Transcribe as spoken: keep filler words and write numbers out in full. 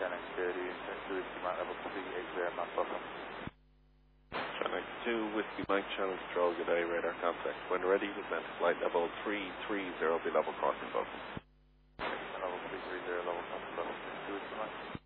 Channel thirty, two Whiskey Mike level three eight zero, Mount Buffalo. Channel two Whiskey Mike, Channel Control, good day, radar contact. When ready, descend to flight level three three zero, be level crossing Buffalo. Level three three zero, level crossing Buffalo, two Whiskey Mike.